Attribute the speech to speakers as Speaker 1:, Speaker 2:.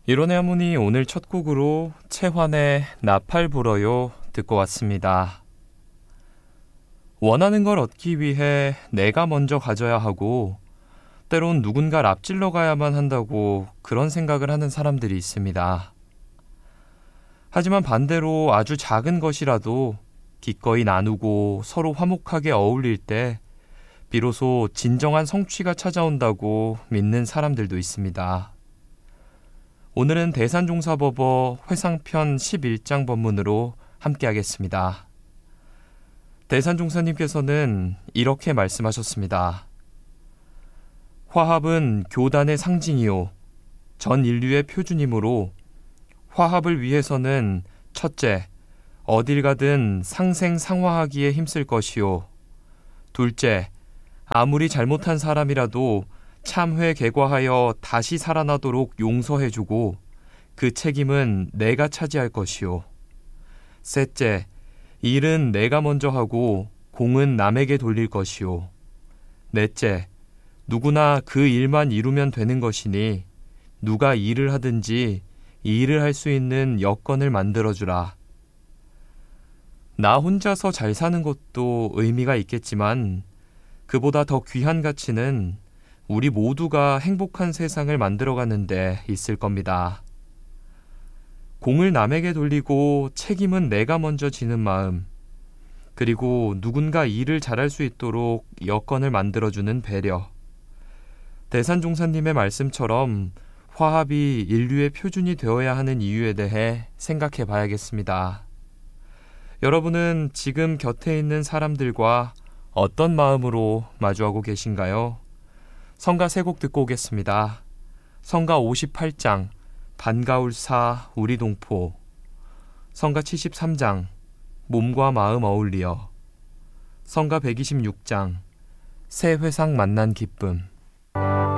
Speaker 1: 이론의 하모니 오늘 첫 곡으로 채환의 나팔 불어요 듣고 왔습니다. 원하는 걸 얻기 위해 내가 먼저 가져야 하고 때론 누군가를 앞질러 가야만 한다고 그런 생각을 하는 사람들이 있습니다. 하지만 반대로 아주 작은 것이라도 기꺼이 나누고 서로 화목하게 어울릴 때 비로소 진정한 성취가 찾아온다고 믿는 사람들도 있습니다. 오늘은 대산종사법어 회상편 11장 본문으로 함께하겠습니다. 대산종사님께서는 이렇게 말씀하셨습니다. 화합은 교단의 상징이요 전 인류의 표준이므로 화합을 위해서는 첫째, 어딜 가든 상생상화하기에 힘쓸 것이요 둘째, 아무리 잘못한 사람이라도 참회 개과하여 다시 살아나도록 용서해주고 그 책임은 내가 차지할 것이요. 셋째, 일은 내가 먼저 하고 공은 남에게 돌릴 것이요. 넷째, 누구나 그 일만 이루면 되는 것이니 누가 일을 하든지 이 일을 할 수 있는 여건을 만들어주라. 나 혼자서 잘 사는 것도 의미가 있겠지만 그보다 더 귀한 가치는 우리 모두가 행복한 세상을 만들어가는 데 있을 겁니다. 공을 남에게 돌리고 책임은 내가 먼저 지는 마음, 그리고 누군가 일을 잘할 수 있도록 여건을 만들어주는 배려. 대산종사님의 말씀처럼 화합이 인류의 표준이 되어야 하는 이유에 대해 생각해 봐야겠습니다. 여러분은 지금 곁에 있는 사람들과 어떤 마음으로 마주하고 계신가요? 성가 3곡 듣고 오겠습니다. 성가 58장 반가울사 우리 동포, 성가 73장 몸과 마음 어울리어, 성가 126장 새 회상 만난 기쁨.